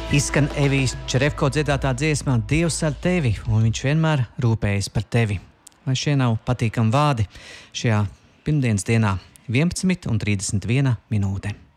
Izskan Evijas Čerevko dziedātā dziesmā Dievs ar tevi, un viņš vienmēr rūpējas par tevi. Vai šie nav patīkami vārdi šajā pirmdienas dienā 11:31 minūte?